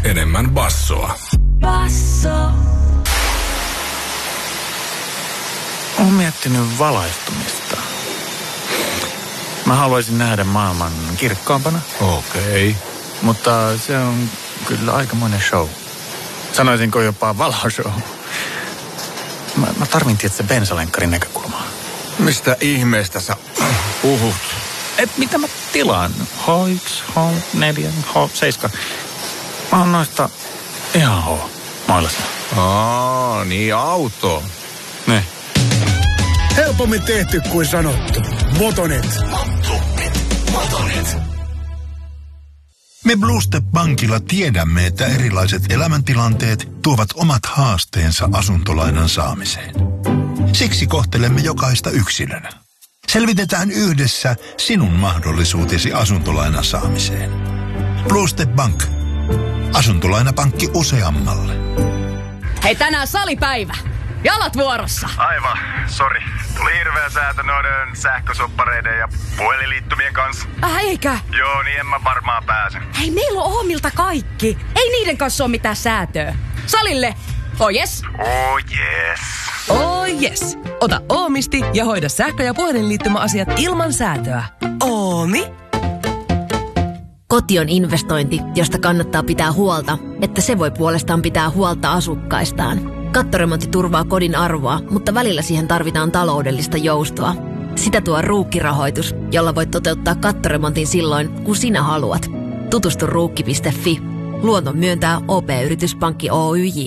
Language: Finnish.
enemmän bassoa. Basso. Olen miettinyt valaistumista. Mä haluaisin nähdä maailman kirkkaampana. Okei. Mutta se on kyllä aikamoinen show. Sanoisinko jopa valoshow. Mä tarvin tietysti bensalenkkarin näkökulmaa. Mistä ihmeestä sä puhut? Mitä mä tilaan? H1, H4, H7. Mä oon noista ihan H-mailassa. Niin auto. Ne. Helpommin tehty kuin sanottu. Motonet. Me Bluestep Bankilla tiedämme, että erilaiset elämäntilanteet tuovat omat haasteensa asuntolainan saamiseen. Siksi kohtelemme jokaista yksilönä. Selvitetään yhdessä sinun mahdollisuutesi asuntolainan saamiseen. Bluestep Bank. Asuntolainapankki useammalle. Hei, tänään salipäivä. Jalat vuorossa. Aivan, sori. Tuli hirveä säätö noiden sähkösoppareiden ja puhelinliittymien kanssa. Eikä? Joo, niin en mä varmaan pääse. Hei, meillä on Oomilta kaikki. Ei niiden kanssa ole mitään säätöä. Salille. Oh yes. Oh yes. Oh yes. Ota Oomisti ja hoida sähkö- ja puhelinliittymäasiat ilman säätöä. Oomi. Koti on investointi, josta kannattaa pitää huolta, että se voi puolestaan pitää huolta asukkaistaan. Kattoremontti turvaa kodin arvoa, mutta välillä siihen tarvitaan taloudellista joustoa. Sitä tuo Ruukki-rahoitus, jolla voit toteuttaa kattoremontin silloin, kun sinä haluat. Tutustu ruukki.fi. Luoton myöntää OP-yrityspankki Oyj.